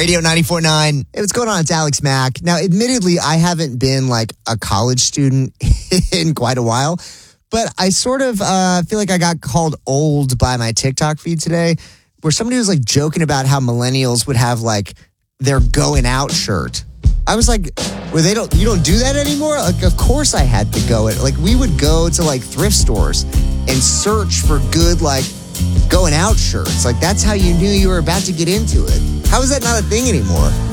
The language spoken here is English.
Radio 94.9. Hey, what's going on? It's Alex Mack. Now, admittedly, I haven't been like a college student in quite a while, but I sort of feel like I got called old by my TikTok feed today, where somebody was like joking about how millennials would have like their going out shirt. I was like, well, you don't do that anymore? Like, of course I had to go. Like, we would go to like thrift stores and search for good, like, going out shirts. Like, that's how you knew you were about to get into it. How is that not a thing anymore?